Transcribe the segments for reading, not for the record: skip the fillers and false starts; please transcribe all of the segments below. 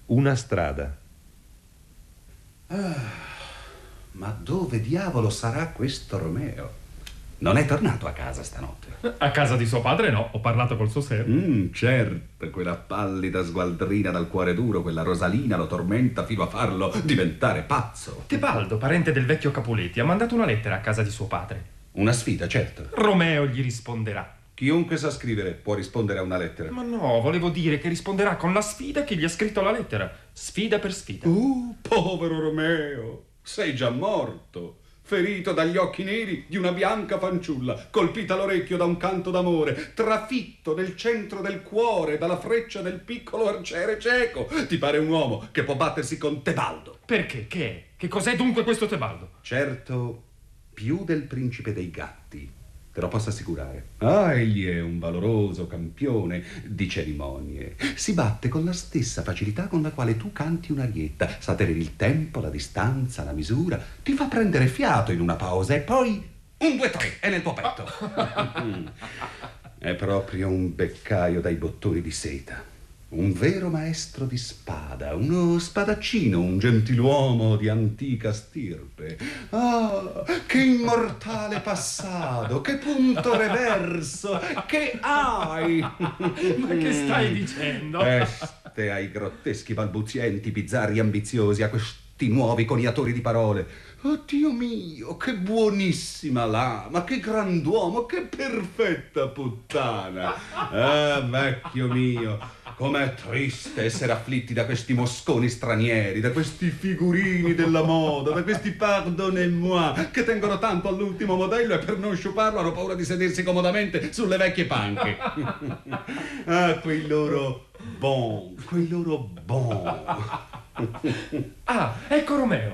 una strada. Ma dove diavolo sarà questo Romeo? Non è tornato a casa stanotte? A casa di suo padre no, ho parlato col suo servo. Certo, quella pallida sgualdrina dal cuore duro, quella Rosalina lo tormenta fino a farlo diventare pazzo. Tebaldo, parente del vecchio Capuletti, ha mandato una lettera a casa di suo padre. Una sfida, certo. Romeo gli risponderà. Chiunque sa scrivere può rispondere a una lettera. Ma no, volevo dire che risponderà con la sfida che gli ha scritto la lettera. Sfida per sfida. Povero Romeo, sei già morto. Ferito dagli occhi neri di una bianca fanciulla, colpita all'orecchio da un canto d'amore, trafitto nel centro del cuore dalla freccia del piccolo arciere cieco. Ti pare un uomo che può battersi con Tebaldo? Perché? Che è? Che cos'è dunque questo Tebaldo? Certo, più del principe dei gatti, te lo posso assicurare. Egli è un valoroso campione di cerimonie. Si batte con la stessa facilità con la quale tu canti un'arietta. Sa tenere il tempo, la distanza, la misura. Ti fa prendere fiato in una pausa e poi 1, 2, 3 è nel tuo petto. È proprio un beccaio dai bottoni di seta. Un vero maestro di spada, uno spadaccino, un gentiluomo di antica stirpe. Che immortale passato, che punto reverso, che hai! Ma che stai dicendo? Peste ai grotteschi balbuzienti, bizzarri ambiziosi, a questi nuovi coniatori di parole. Oh Dio mio, che buonissima lama, che grand'uomo, che perfetta puttana. Vecchio mio, com'è triste essere afflitti da questi mosconi stranieri, da questi figurini della moda, da questi pardonnez-moi che tengono tanto all'ultimo modello e per non sciuparlo hanno paura di sedersi comodamente sulle vecchie panche. Quei loro bon, quei loro bon. Ecco Romeo.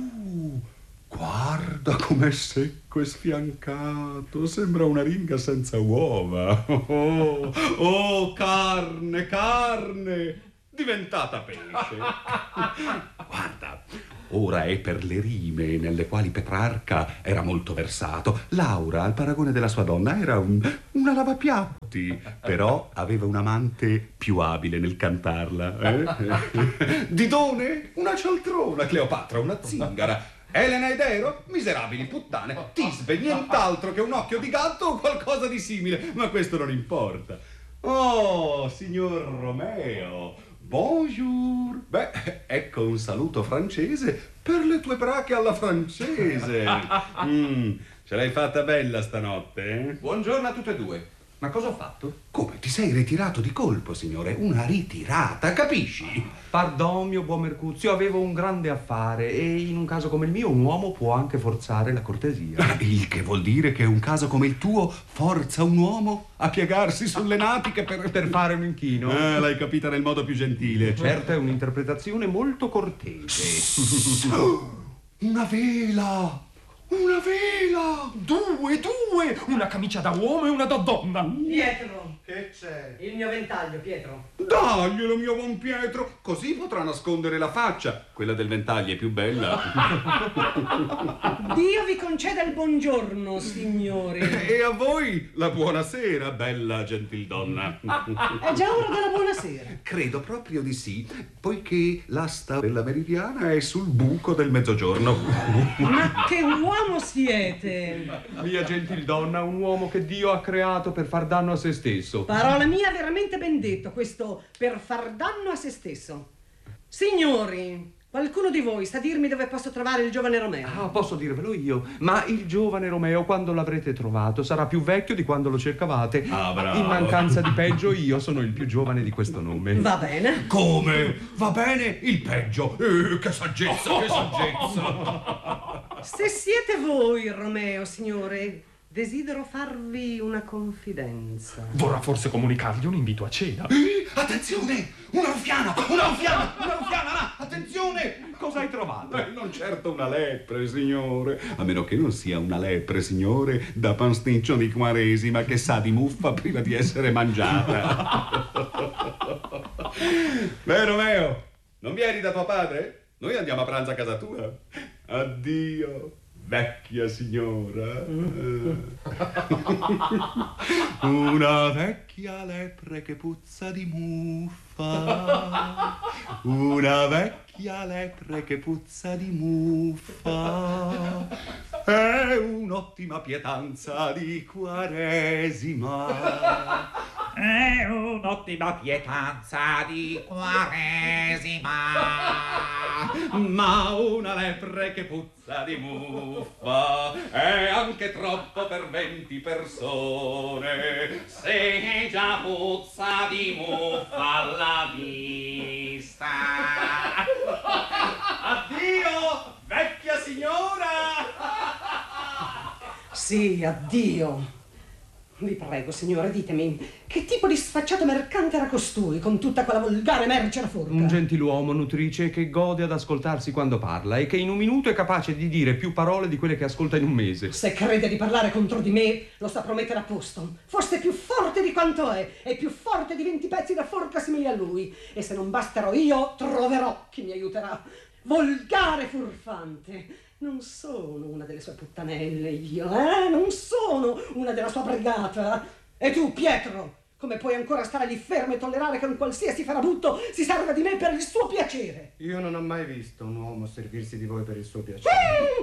Guarda com'è secco e sfiancato, sembra una ringa senza uova. Oh, carne, carne, diventata pesce. Guarda, ora è per le rime nelle quali Petrarca era molto versato. Laura, al paragone della sua donna, era una lavapiatti, però aveva un amante più abile nel cantarla. Didone, una cialtrona, Cleopatra, una zingara. Elena ed Ero, miserabili puttane. Tisbe, nient'altro che un occhio di gatto o qualcosa di simile, ma questo non importa. Oh, signor Romeo, bonjour. Beh, ecco un saluto francese per le tue brache alla francese. Ce l'hai fatta bella stanotte, eh? Buongiorno a tutte e due. Ma cosa ho fatto? Come, ti sei ritirato di colpo, signore? Una ritirata, capisci? Pardon, mio buon Mercuzio, avevo un grande affare e in un caso come il mio un uomo può anche forzare la cortesia. Il che vuol dire che un caso come il tuo forza un uomo a piegarsi sulle natiche per fare un inchino. L'hai capita nel modo più gentile. Certo, è un'interpretazione molto cortese. Una vela! Una vela! Due! Una camicia da uomo e una da donna. Pietro! Che c'è? Il mio ventaglio, Pietro. Daglielo, mio buon Pietro, così potrà nascondere la faccia. Quella del ventaglio è più bella. Dio vi conceda il buongiorno, signori. E a voi la buonasera, bella gentildonna. È già ora della buonasera. Credo proprio di sì, poiché l'asta della meridiana è sul buco del mezzogiorno. Ma che uomo siete? Mia gentildonna, un uomo che Dio ha creato per far danno a se stesso. Parola mia, veramente ben detto, questo per far danno a se stesso. Signori, qualcuno di voi sa dirmi dove posso trovare il giovane Romeo? Posso dirvelo io, ma il giovane Romeo, quando l'avrete trovato, sarà più vecchio di quando lo cercavate. Bravo. In mancanza di peggio, io sono il più giovane di questo nome. Va bene. Come? Va bene? Il peggio? Che saggezza, che saggezza! Se siete voi, Romeo, signore, desidero farvi una confidenza. Vorrà forse comunicargli un invito a cena. Attenzione! Una ruffiana! Una ruffiana! Una ruffiana! Attenzione! Cosa hai trovato? Non certo una lepre, signore. A meno che non sia una lepre, signore, da pasticcio di Quaresima che sa di muffa prima di essere mangiata. Beh, Romeo, non vieni da tuo padre? Noi andiamo a pranzo a casa tua. Addio, vecchia signora. Una vecchia lepre che puzza di muffa. una vecchia lepre che puzza di muffa è un'ottima pietanza di Quaresima. È un'ottima pietanza di Quaresima. Ma una lepre che puzza di muffa è anche troppo per 20 persone. Se già puzza di muffa alla vista. Addio, vecchia signora! Sì, addio. Vi prego, signore, ditemi, che tipo di sfacciato mercante era costui, con tutta quella volgare merce alla forca? Un gentiluomo, Nutrice, che gode ad ascoltarsi quando parla e che in un minuto è capace di dire più parole di quelle che ascolta in un mese. Se crede di parlare contro di me, lo saprò mettere a posto. Forse più forte di quanto è, e più forte di 20 pezzi da forca simili a lui. E se non basterò io, troverò chi mi aiuterà. Volgare furfante. Non sono una delle sue puttanelle io, non sono una della sua brigata. E tu, Pietro, come puoi ancora stare lì fermo e tollerare che un qualsiasi farabutto si serva di me per il suo piacere? Io non ho mai visto un uomo servirsi di voi per il suo piacere.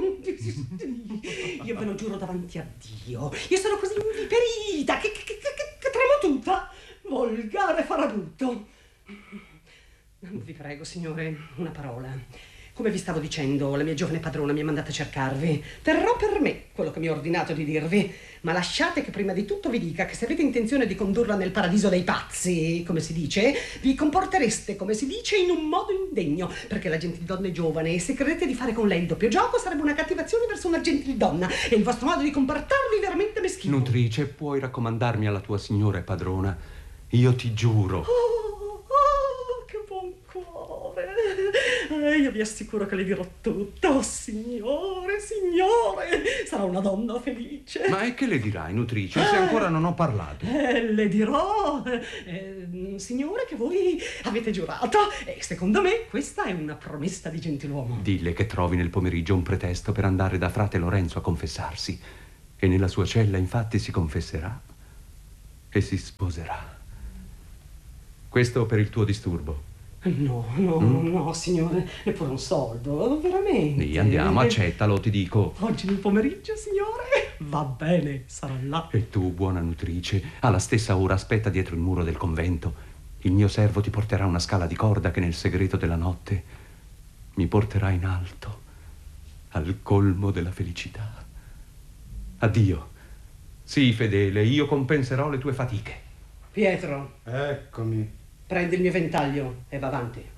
Io ve lo giuro davanti a Dio. Io sono così inviperita che tremo tutta. Volgare farabutto. Vi prego, signore, una parola. Come vi stavo dicendo, la mia giovane padrona mi ha mandato a cercarvi. Terrò per me quello che mi ha ordinato di dirvi, ma lasciate che prima di tutto vi dica che se avete intenzione di condurla nel paradiso dei pazzi, come si dice, vi comportereste, come si dice, in un modo indegno, perché la gentildonna è giovane e se credete di fare con lei il doppio gioco sarebbe una cattivazione verso una gentildonna e il vostro modo di comportarvi è veramente meschino. Nutrice, puoi raccomandarmi alla tua signora e padrona? Io ti giuro. Che buon cuore! Io vi assicuro che le dirò tutto. Oh, signore, signore, sarà una donna felice. Ma e che le dirai, Nutrice, se ancora non ho parlato? Le dirò, signore, che voi avete giurato e secondo me questa è una promessa di gentiluomo. Dille che trovi nel pomeriggio un pretesto per andare da frate Lorenzo a confessarsi e nella sua cella infatti si confesserà e si sposerà. Questo per il tuo disturbo. No, signore, neppure un soldo, veramente. Sì, andiamo, accettalo, ti dico. Oggi nel pomeriggio, signore? Va bene, sarà là. E tu, buona Nutrice, alla stessa ora aspetta dietro il muro del convento. Il mio servo ti porterà una scala di corda che nel segreto della notte mi porterà in alto, al colmo della felicità. Addio. Sii fedele, io compenserò le tue fatiche. Pietro, Eccomi. prendi il mio ventaglio e va avanti.